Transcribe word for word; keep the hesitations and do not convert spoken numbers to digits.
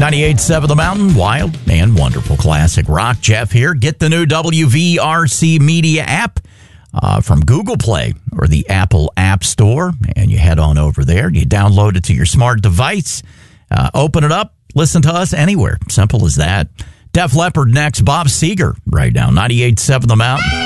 ninety-eight point seven The Mountain, wild and wonderful classic rock. Jeff here. Get the new W V R C Media app uh, from Google Play or the Apple App Store, and you head on over there. You download it to your smart device, uh, open it up, listen to us anywhere. Simple as that. Def Leppard next. Bob Seger right now. ninety-eight point seven The Mountain.